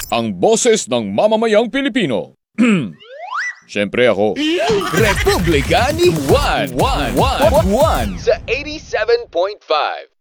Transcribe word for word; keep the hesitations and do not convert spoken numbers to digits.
Ang boses ng mamamayang Pilipino. Siyempre ako. Republika ni Juan Juan Juan Juan sa eighty-seven point five.